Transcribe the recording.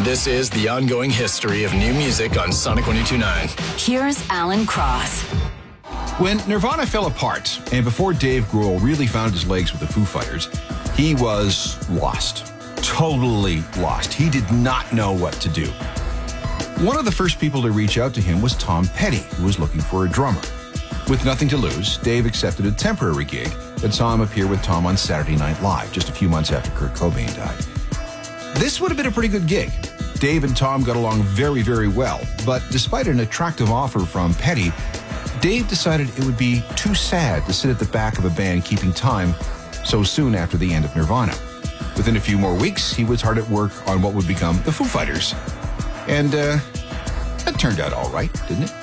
This is the ongoing history of new music on Sonic 102.9. Here's Alan Cross. When Nirvana fell apart, and before Dave Grohl really found his legs with the Foo Fighters, he was lost. Totally lost. He did not know what to do. One of the first people to reach out to him was Tom Petty, who was looking for a drummer. With nothing to lose, Dave accepted a temporary gig that saw him appear with Tom on Saturday Night Live, just a few months after Kurt Cobain died. This would have been a pretty good gig. Dave and Tom got along very, very well, but despite an attractive offer from Petty, Dave decided it would be too sad to sit at the back of a band keeping time so soon after the end of Nirvana. Within a few more weeks, he was hard at work on what would become the Foo Fighters. And that turned out all right, didn't it?